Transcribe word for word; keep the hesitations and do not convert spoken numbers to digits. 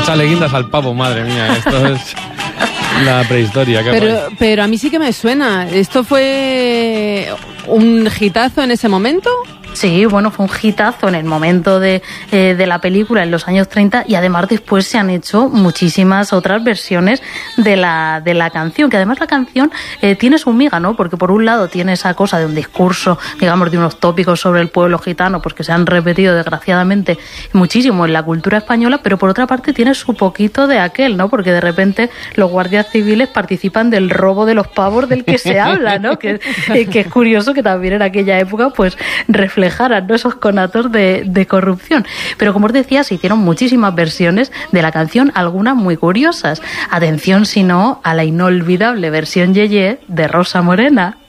Échale guindas al pavo, madre mía, esto es la prehistoria. Qué pero, guay. pero a mí sí que me suena. ¿Esto fue un hitazo en ese momento? Sí, bueno, fue un hitazo en el momento de, eh, de la película en los años treinta y además después se han hecho muchísimas otras versiones de la, de la canción, que además la canción eh, tiene su miga, ¿no? Porque por un lado tiene esa cosa de un discurso, digamos, de unos tópicos sobre el pueblo gitano, pues que se han repetido desgraciadamente muchísimo en la cultura española, pero por otra parte tiene su poquito de aquel, ¿no? Porque de repente los guardias civiles participan del robo de los pavos del que se habla, ¿no? Que, eh, que es curioso que también en aquella época, pues, reflejaran, ¿no?, esos conatos de, de corrupción. Pero como os decía, se hicieron muchísimas versiones de la canción, algunas muy curiosas. Atención, si no, a la inolvidable versión Yeye de Rosa Morena.